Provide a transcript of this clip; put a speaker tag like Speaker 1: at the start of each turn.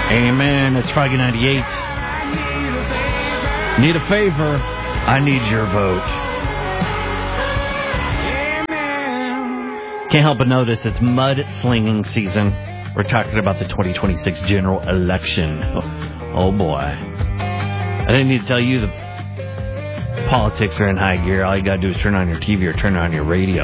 Speaker 1: Amen. It's Froggy 98. Need a favor. I need your vote. Can't help but notice it's mud-slinging season. We're talking about the 2026 general election. Oh, boy. I didn't need to tell you the politics are in high gear. All you got to do is turn on your TV or turn on your radio.